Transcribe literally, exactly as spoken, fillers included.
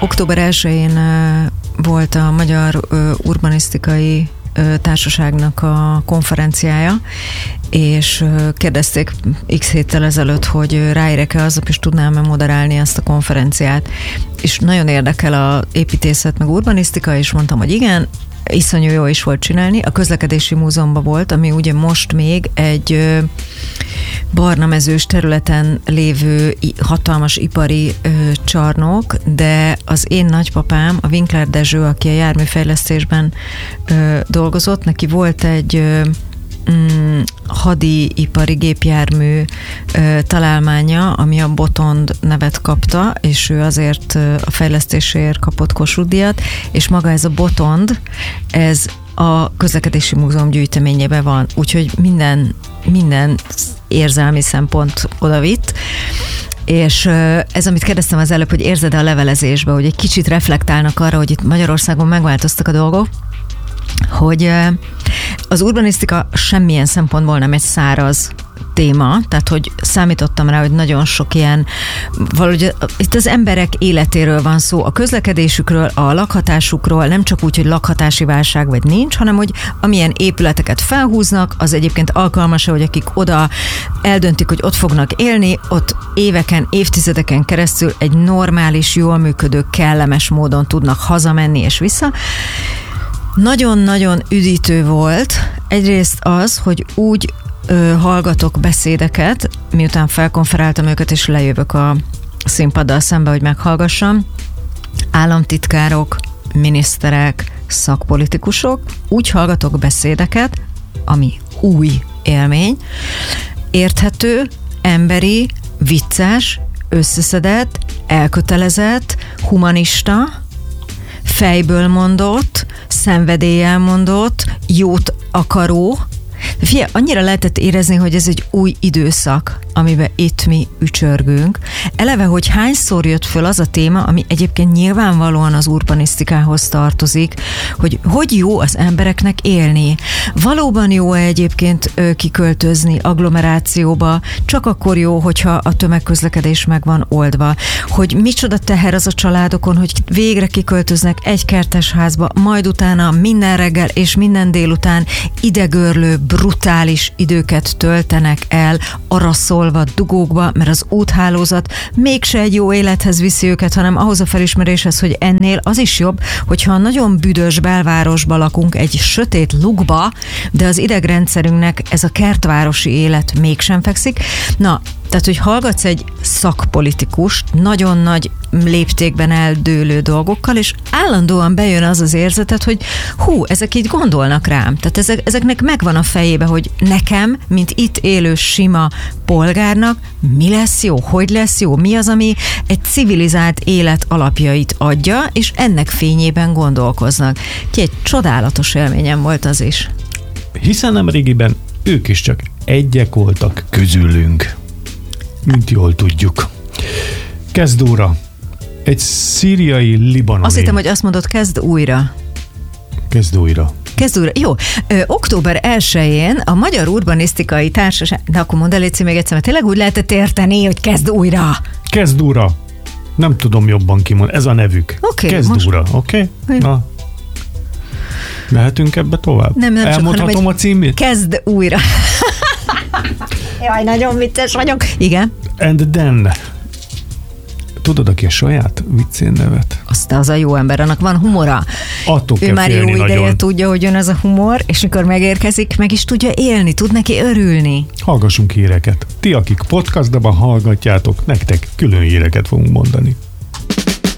október elsején volt a Magyar Urbanisztikai Társaságnak a konferenciája, és kérdezték x héttel ezelőtt, hogy ráérek-e aznap, és tudnám-e moderálni ezt a konferenciát. És nagyon érdekel az építészet, meg urbanisztika, és mondtam, hogy igen, iszonyú jó is volt csinálni. A Közlekedési Múzeumban volt, ami ugye most még egy barnamezős területen lévő hatalmas ipari ö, csarnok, de az én nagypapám, a Winkler Dezső, aki a járműfejlesztésben ö, dolgozott, neki volt egy ö, mm, hadipari gépjármű ö, találmánya, ami a Botond nevet kapta, és ő azért ö, a fejlesztéséért kapott Kossuth-díjat, és maga ez a Botond, ez a Közlekedési Múzeum gyűjteményében van, úgyhogy minden, minden érzelmi szempont odavitt. És ez, amit kérdeztem az előbb, hogy érzed-e a levelezésbe, hogy egy kicsit reflektálnak arra, hogy itt Magyarországon megváltoztak a dolgok, hogy az urbanisztika semmilyen szempontból nem egy száraz téma, tehát hogy számítottam rá, hogy nagyon sok ilyen, valahogy itt az emberek életéről van szó, a közlekedésükről, a lakhatásukról, nem csak úgy, hogy lakhatási válság vagy nincs, hanem hogy amilyen épületeket felhúznak, az egyébként alkalmas-e, hogy akik oda eldöntik, hogy ott fognak élni, ott éveken, évtizedeken keresztül egy normális, jól működő, kellemes módon tudnak hazamenni és vissza. Nagyon-nagyon üdítő volt egyrészt az, hogy úgy ö, hallgatok beszédeket, miután felkonferáltam őket, és lejövök a színpaddal szembe, hogy meghallgassam, államtitkárok, miniszterek, szakpolitikusok, úgy hallgatok beszédeket, ami új élmény, érthető, emberi, vicces, összeszedett, elkötelezett, humanista, fejből mondott, szenvedéllyel mondott, jót akaró. Figyelj, annyira lehetett érezni, hogy ez egy új időszak, amiben itt mi ücsörgünk. Eleve, hogy hányszor jött föl az a téma, ami egyébként nyilvánvalóan az urbanisztikához tartozik, hogy hogy jó az embereknek élni. Valóban jó egyébként kiköltözni agglomerációba, csak akkor jó, hogyha a tömegközlekedés meg van oldva. Hogy micsoda teher az a családokon, hogy végre kiköltöznek egy kertes házba, majd utána minden reggel és minden délután idegörlő, brutális időket töltenek el araszolva, dugókba, mert az úthálózat mégse egy jó élethez viszi őket, hanem ahhoz a felismeréshez, hogy ennél az is jobb, hogyha nagyon büdös belvárosba lakunk, egy sötét lukba, de az idegrendszerünknek ez a kertvárosi élet mégsem fekszik. Na, tehát, hogy hallgatsz egy szakpolitikust nagyon nagy léptékben eldőlő dolgokkal, és állandóan bejön az az érzetet, hogy hú, ezek így gondolnak rám. Tehát ezek, ezeknek megvan a fejébe, hogy nekem, mint itt élő sima polgárnak, mi lesz jó, hogy lesz jó, mi az, ami egy civilizált élet alapjait adja, és ennek fényében gondolkoznak. Ki egy csodálatos élményem volt az is. Hiszen nem régiben ők is csak egyek voltak közülünk. Mint jól tudjuk. Kezd óra. Egy szíriai libanoni. Azt hittem, hogy azt mondod, kezd újra. Kezd újra. Kezd újra. Jó. Ö, október elsején a Magyar Urbanisztikai Társaság, de akkor mondd el, légy még egyszer, mert tényleg úgy lehetett érteni, hogy kezd újra. Kezd újra. Nem tudom jobban kimondani. Ez a nevük. Okay, kezd most... újra. Oké? Okay? Na. Mehetünk ebbe tovább? Nem, nem Elmondhatom csak, hanem, a címét? Kezd újra. Jaj, nagyon vicces vagyok. Igen. And then. Tudod, aki a saját viccén nevet? Azt az a jó ember, annak van humora. Attól ő kell már jó nagyon. ideje tudja, hogy jön ez a humor, és mikor megérkezik, meg is tudja élni, tud neki örülni. Hallgassunk híreket. Ti, akik podcastban hallgatjátok, nektek külön híreket fogunk mondani.